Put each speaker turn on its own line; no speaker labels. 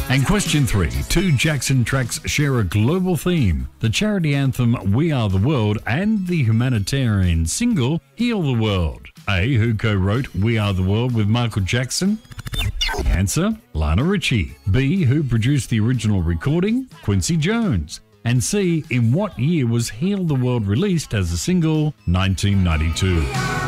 And question 3. 2 Jackson tracks share a global theme. The charity anthem We Are the World and the humanitarian single Heal the World. A. Who co-wrote We Are the World with Michael Jackson? Answer, Lionel Richie. B. Who produced the original recording? Quincy Jones. And C. In what year was Heal the World released as a single? 1992.